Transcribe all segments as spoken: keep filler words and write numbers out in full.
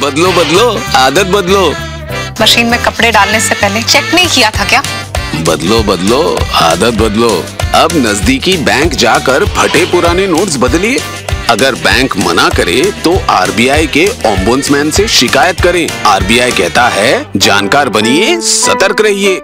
बदलो बदलो आदत बदलो। मशीन में कपड़े डालने से पहले चेक नहीं किया था क्या? बदलो बदलो आदत बदलो। अब नजदीकी बैंक जाकर फटे पुराने नोट्स बदलिए। अगर बैंक मना करे तो आरबीआई के ओम्बुड्समैन से शिकायत करें। आरबीआई कहता है जानकार बनिए, सतर्क रहिए।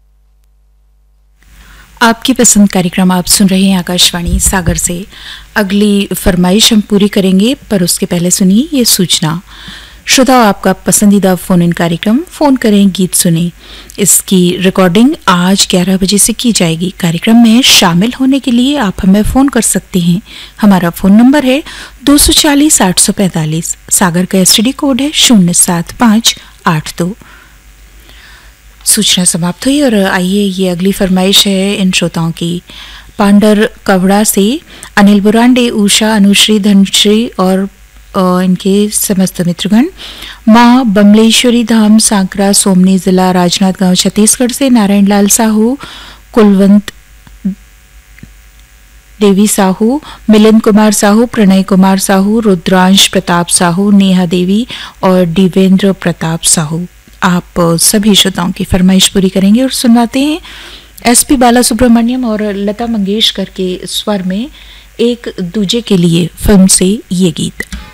आपकी पसंद कार्यक्रम आप सुन रहे हैं आकाशवाणी सागर से। अगली फरमाइश हम पूरी करेंगे, पर उसके पहले सुनिए ये सूचना। श्रोताओ, आपका पसंदीदा फोन इन कार्यक्रम फोन करें गीत सुने, इसकी रिकॉर्डिंग आज ग्यारह बजे से की जाएगी। कार्यक्रम में शामिल होने के लिए आप हमें फ़ोन कर सकते हैं। हमारा फ़ोन नंबर है दो सौ चालीस आठ सौ पैंतालीस। सागर का एसटीडी कोड है शून्य सात पाँच आठ दो। सूचना समाप्त हुई और आइए ये अगली फरमाइश है इन श्रोताओं की। पांडर कवड़ा से अनिल बुरांडे, उषा, अनुश्री, धनश्री और इनके समस्त मित्रगण। माँ बमलेश्वरी धाम, सांकरा, सोमनी, जिला राजनांदगांव, छत्तीसगढ़ से नारायण लाल साहू, कुलवंत देवी साहू, मिलिंद कुमार साहू, प्रणय कुमार साहू, रुद्रांश प्रताप साहू, नेहा देवी और दिवेंद्र प्रताप साहू। आप सभी श्रोताओं की फरमाइश पूरी करेंगे और सुनवाते हैं एसपी बाला सुब्रमण्यम और लता मंगेशकर के स्वर में एक दूजे के लिए फिल्म से ये गीत।